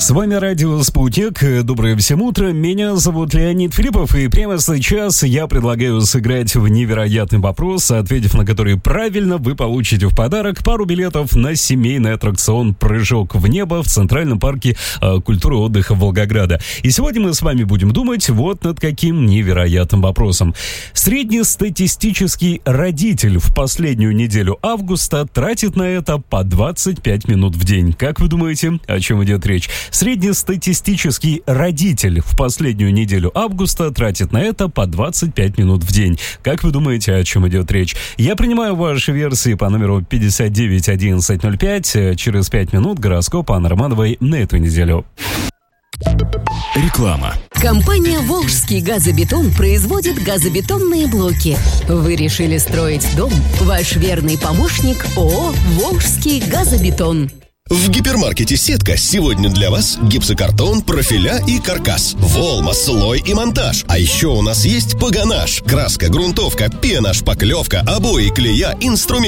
С вами радио «Спутник». Доброе всем утро. Меня зовут Леонид Филиппов, и прямо сейчас я предлагаю сыграть в невероятный вопрос, ответив на который правильно, вы получите в подарок пару билетов на семейный аттракцион «Прыжок в небо» в Центральном парке культуры и отдыха Волгограда. И сегодня мы с вами будем думать вот над каким невероятным вопросом. Среднестатистический родитель в последнюю неделю августа тратит на это по 25 минут в день. Как вы думаете, о чем идет речь? Среднестатистический родитель в последнюю неделю августа тратит на это по 25 минут в день. Как вы думаете, о чем идет речь? Я принимаю ваши версии по номеру 591105. Через 5 минут гороскоп Анны Романовой на эту неделю. Реклама. Компания «Волжский газобетон» производит газобетонные блоки. Вы решили строить дом? Ваш верный помощник ООО «Волжский газобетон». В гипермаркете «Сетка» сегодня для вас гипсокартон, профиля и каркас, волма, слой и монтаж. А еще у нас есть погонаж, краска, грунтовка, пена, шпаклевка, обои, клея, инструменты.